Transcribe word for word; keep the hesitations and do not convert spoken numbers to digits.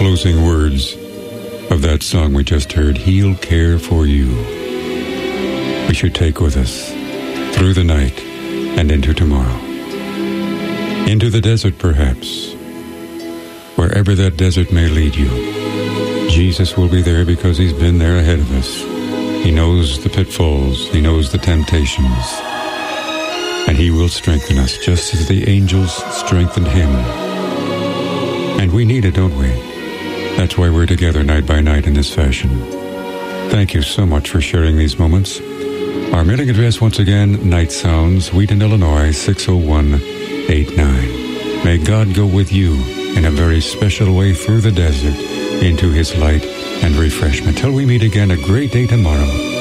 closing words of that song we just heard, He'll Care for You, we should take with us through the night and into tomorrow. Into the desert, perhaps. Wherever that desert may lead you, Jesus will be there because He's been there ahead of us. He knows the pitfalls. He knows the temptations. And He will strengthen us just as the angels strengthened Him. And we need it, don't we? That's why we're together night by night in this fashion. Thank you so much for sharing these moments. Our mailing address, once again, Night Sounds, Wheaton, Illinois, six oh one eight nine. May God go with you in a very special way through the desert into His light and refreshment. Till we meet again, a great day tomorrow.